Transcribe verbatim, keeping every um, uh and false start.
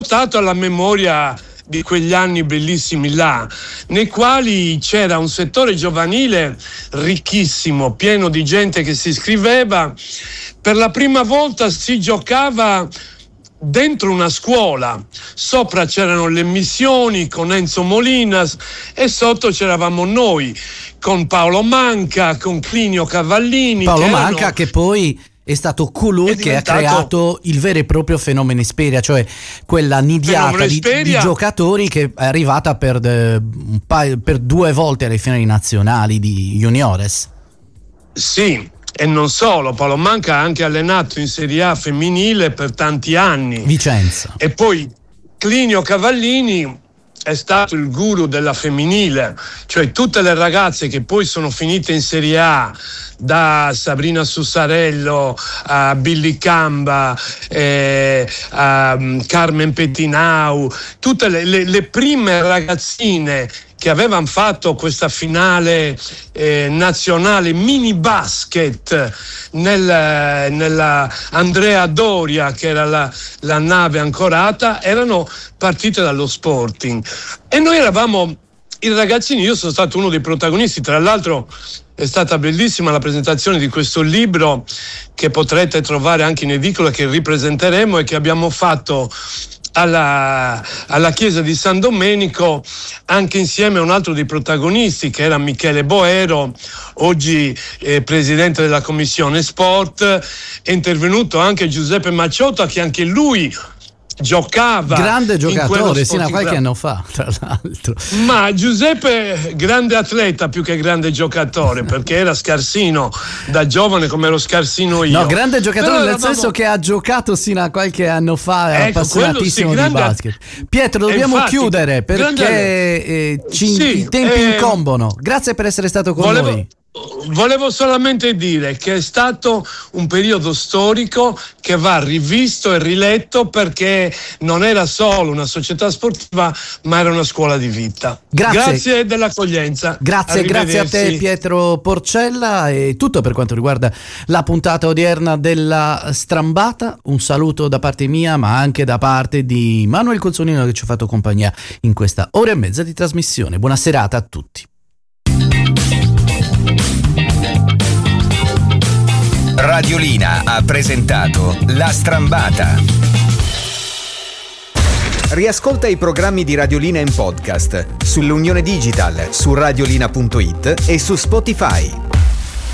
portato alla memoria di quegli anni bellissimi là, nei quali c'era un settore giovanile ricchissimo, pieno di gente che si iscriveva. Per la prima volta si giocava dentro una scuola, sopra c'erano le missioni con Enzo Molinas e sotto c'eravamo noi con Paolo Manca, con Clinio Cavallini. Paolo che Manca erano... che poi è stato colui è che diventato... ha creato il vero e proprio fenomeno Isperia, cioè quella nidiata di, di giocatori che è arrivata per, de, un paio, per due volte alle finali nazionali di juniores. Sì, e non solo, Paolo Manca ha anche allenato in Serie A femminile per tanti anni. Vicenza. E poi Clinio Cavallini è stato il guru della femminile, cioè tutte le ragazze che poi sono finite in Serie A, da Sabrina Sussarello a Billy Camba, eh, a Carmen Pettinau, tutte le, le, le prime ragazzine che avevano fatto questa finale eh, nazionale mini basket nel, nella Andrea Doria, che era la, la nave ancorata, erano partite dallo Sporting. E noi eravamo i ragazzini, io sono stato uno dei protagonisti, tra l'altro è stata bellissima la presentazione di questo libro che potrete trovare anche in edicola, che ripresenteremo e che abbiamo fatto alla, alla chiesa di San Domenico, anche insieme a un altro dei protagonisti che era Michele Boero, oggi eh, presidente della commissione sport. È intervenuto anche Giuseppe Macciota, che anche lui giocava, grande giocatore sino a qualche anno fa, tra l'altro. Ma Giuseppe grande atleta più che grande giocatore, perché era scarsino da giovane come ero scarsino io. No, grande giocatore Però nel eravamo... senso che ha giocato sino a qualche anno fa, è ecco, appassionatissimo sì, grande... di basket. Pietro, dobbiamo infatti, chiudere perché grande... eh, ci... sì, i tempi eh... incombono. Grazie per essere stato con Volevo... noi. Volevo solamente dire che è stato un periodo storico che va rivisto e riletto, perché non era solo una società sportiva, ma era una scuola di vita. Grazie, grazie dell'accoglienza. Grazie, grazie a te Pietro Porcella. E tutto per quanto riguarda la puntata odierna della Strambata. Un saluto da parte mia, ma anche da parte di Manuel Cozzolino, che ci ha fatto compagnia in questa ora e mezza di trasmissione. Buona serata a tutti. Radiolina ha presentato La Strambata. Riascolta i programmi di Radiolina in podcast sull'Unione Digital, su radiolina punto it e su Spotify.